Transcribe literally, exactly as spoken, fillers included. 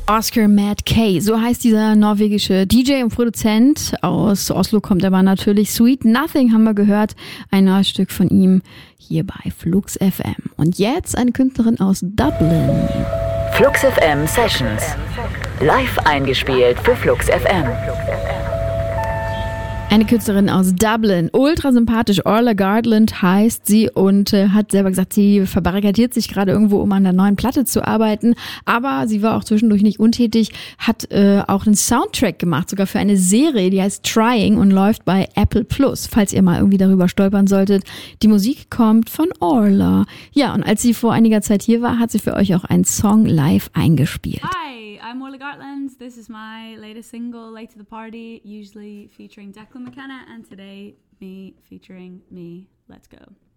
Oscar Matt Kay, so heißt dieser norwegische D J und Produzent. Aus Oslo kommt aber natürlich Sweet Nothing, haben wir gehört. Ein neues Stück von ihm hier bei Flux F M. Und jetzt eine Künstlerin aus Dublin. Flux F M Sessions. Live eingespielt für Flux F M. Eine Künstlerin aus Dublin, ultra sympathisch, Orla Gartland heißt sie und äh, hat selber gesagt, sie verbarrikadiert sich gerade irgendwo, um an der neuen Platte zu arbeiten, aber sie war auch zwischendurch nicht untätig, hat äh, auch einen Soundtrack gemacht, sogar für eine Serie, die heißt Trying und läuft bei Apple Plus, falls ihr mal irgendwie darüber stolpern solltet. Die Musik kommt von Orla. Ja, und als sie vor einiger Zeit hier war, hat sie für euch auch einen Song live eingespielt. Hi, I'm Orla Gartland. This is my latest single, Late to the Party, usually featuring Declan McKenna, and today me featuring me. Let's go.